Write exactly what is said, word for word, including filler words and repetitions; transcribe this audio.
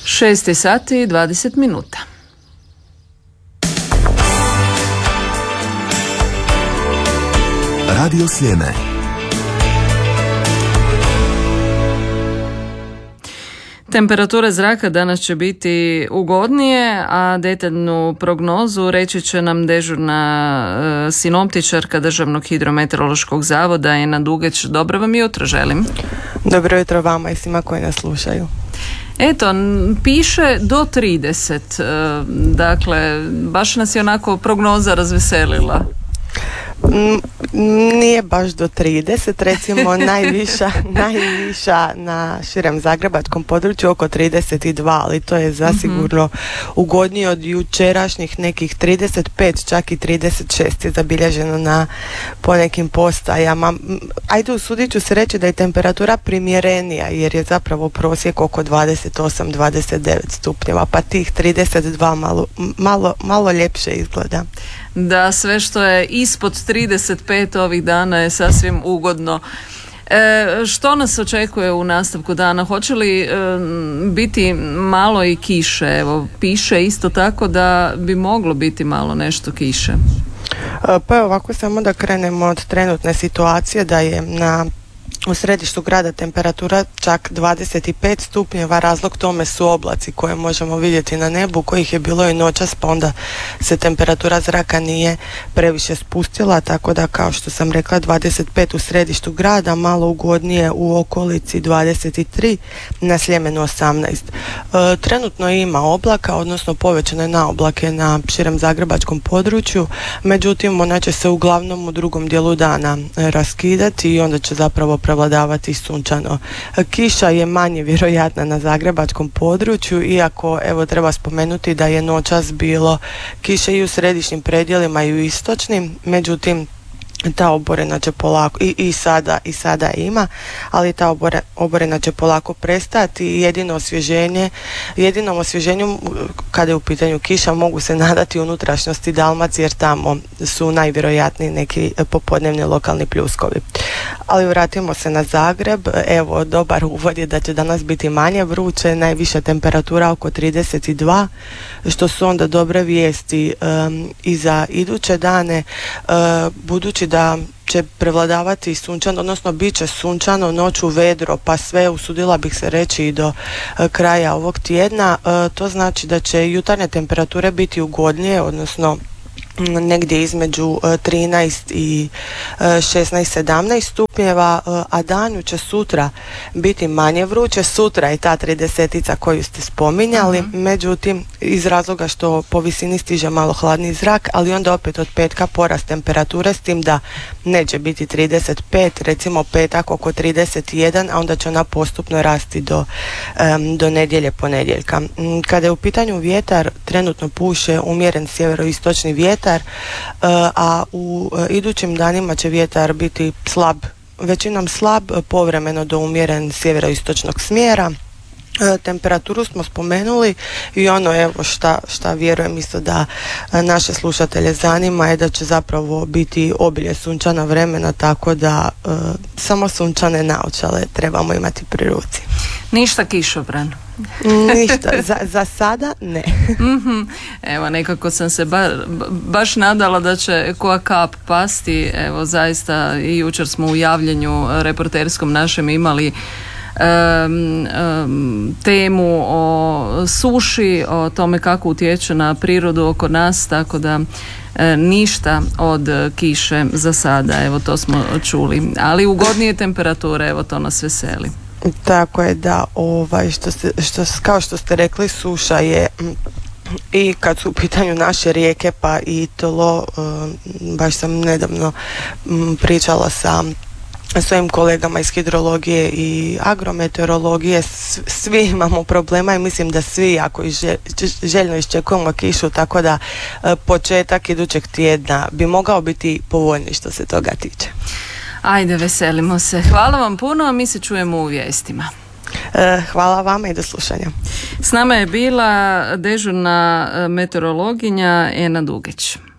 šest sati i dvadeset minuta. Radio Sljeme. Temperature zraka danas će biti ugodnije, a detaljnu prognozu reći će nam dežurna e, sinoptičarka Državnog hidrometeorološkog zavoda Ena Dugeć. Dobro vam jutro želim. Dobro jutro vama i svima koji nas slušaju. Eto, piše do trideset, e, dakle, baš nas je onako prognoza razveselila. Nije baš do trideset, recimo najviša, najviša na širem zagrebačkom području oko trideset dva, ali to je zasigurno ugodnije od jučerašnjih nekih trideset pet, čak i trideset šest je zabilježeno na ponekim postajama. Ajde, usudit ću se reći da je temperatura primjerenija, jer je zapravo prosjek oko dvadeset osam dvadeset devet stupnjeva, pa tih trideset dva malo, malo, malo ljepše izgleda. Da, sve što je ispod trideset pet ovih dana je sasvim ugodno. E, što nas očekuje u nastavku dana? Hoće li e, biti malo i kiše? Evo, piše isto tako da bi moglo biti malo nešto kiše. Pa ovako, samo da krenemo od trenutne situacije, da je na u središtu grada temperatura čak dvadeset pet stupnjeva, razlog tome su oblaci koje možemo vidjeti na nebu, kojih je bilo i noćas, pa onda se temperatura zraka nije previše spustila, tako da, kao što sam rekla, dvadeset pet u središtu grada, malo ugodnije u okolici dvadeset tri, na Sljemenu osamnaest. E, trenutno ima oblaka, odnosno povećane na oblake na širem zagrebačkom području, međutim ona će se uglavnom u drugom dijelu dana raskidati i onda će zapravo prevladavati sunčano. Kiša je manje vjerojatna na zagrebačkom području, iako evo treba spomenuti da je noćas bilo kiše i u središnjim predjelima i u istočnim, međutim ta oborina će polako i, i sada i sada ima, ali ta obore, oborina će polako prestati i jedino osvježenje jedinom osvježenju kada je u pitanju kiša mogu se nadati unutrašnjosti Dalmacije, jer tamo su najvjerojatniji neki popodnevni lokalni pljuskovi. Ali vratimo se na Zagreb. Evo, dobar uvod je da će danas biti manje vruće, najviša temperatura oko trideset dva, što su onda dobre vijesti um, i za iduće dane, uh, budući da će prevladavati sunčano, odnosno bit će sunčano, noću vedro, pa sve, usudila bih se reći, i do uh, kraja ovog tjedna. Uh, to znači da će jutarnje temperature biti ugodnije, odnosno negdje između trinaest i šesnaest sedamnaest stupnjeva, a danju će sutra biti manje vruće. Sutra je ta tridesetica koju ste spominjali, uh-huh. Međutim, iz razloga što po visini stiže malo hladni zrak, ali onda opet od petka porast temperature, s tim da neće biti trideset pet, recimo petak oko trideset jedan, a onda će ona postupno rasti do, um, do nedjelje, ponedjeljka. Kada je u pitanju vjetar, trenutno puše umjeren sjeveroistočni vjetar, a u idućim danima će vjetar biti slab, većinom slab, povremeno do umjeren sjeveroistočnog smjera. Temperaturu smo spomenuli i ono, evo šta, šta vjerujem isto da naše slušatelje zanima, je da će zapravo biti obilje sunčana vremena, tako da e, samo sunčane naočale trebamo imati pri ruci. Ništa kišobran. Ništa, za, za sada ne. Mm-hmm. Evo, nekako sam se ba, baš nadala da će koja kap pasti. Evo, zaista i jučer smo u javljanju reporterskom našem imali Um, um, temu o suši, o tome kako utječe na prirodu oko nas, tako da e, ništa od kiše za sada, evo to smo čuli, ali ugodnije temperature, evo to nas veseli. Tako je, da, ovaj, što ste, što, kao što ste rekli, suša je i kad su u pitanju naše rijeke, pa i tlo, um, baš sam nedavno um, pričala sa svojim kolegama iz hidrologije i agrometeorologije, svi imamo problema i mislim da svi ako željno iščekujemo kišu, tako da početak idućeg tjedna bi mogao biti povoljni što se toga tiče. Ajde, veselimo se. Hvala vam puno, a mi se čujemo u vijestima. Hvala vama i do slušanja. S nama je bila dežurna meteorologinja Ena Dugeć.